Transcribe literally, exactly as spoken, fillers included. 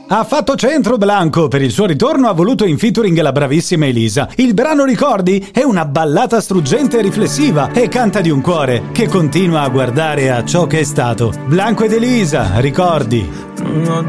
Ha fatto centro Blanco, per il suo ritorno ha voluto in featuring la bravissima Elisa. Il brano Ricordi è una ballata struggente e riflessiva e canta di un cuore che continua a guardare a ciò che è stato. Blanco ed Elisa, Ricordi.